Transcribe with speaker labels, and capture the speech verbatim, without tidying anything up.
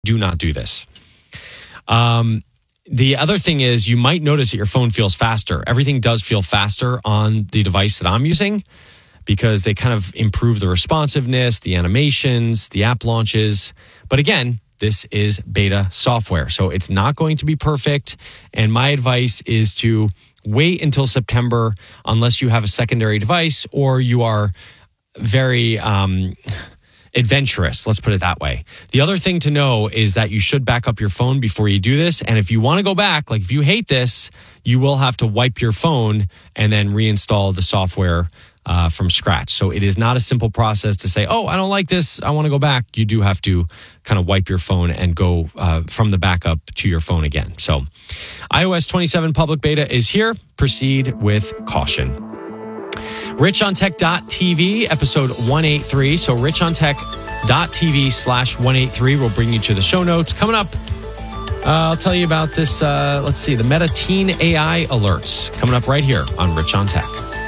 Speaker 1: Do not do this. Um, the other thing is you might notice that your phone feels faster. Everything does feel faster on the device that I'm using because they kind of improve the responsiveness, the animations, the app launches. But again, this is beta software, so it's not going to be perfect. And my advice is to wait until September unless you have a secondary device or you are very um, adventurous. Let's put it that way. The other thing to know is that you should back up your phone before you do this. And if you want to go back, like if you hate this, you will have to wipe your phone and then reinstall the software uh, from scratch. So it is not a simple process to say, oh, I don't like this, I want to go back. You do have to kind of wipe your phone and go uh, from the backup to your phone again. So iOS twenty-seven public beta is here. Proceed with caution. rich on tech dot t v, episode one eighty-three. So rich on tech dot t v slash one eighty-three will bring you to the show notes. Coming up, uh, I'll tell you about this, uh, let's see, the Meta Teen A I alerts coming up right here on Rich on Tech.